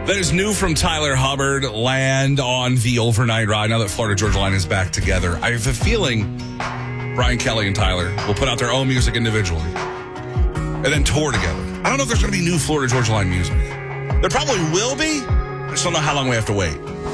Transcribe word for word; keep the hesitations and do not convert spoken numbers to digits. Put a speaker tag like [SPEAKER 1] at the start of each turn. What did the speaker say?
[SPEAKER 1] That is new from Tyler Hubbard, Land on the Overnight Ride, now that Florida Georgia Line is back together. I have a feeling Brian Kelly and Tyler will put out their own music individually and then tour together. I don't know if there's going to be new Florida Georgia Line music. There probably will be. I just don't know how long we have to wait.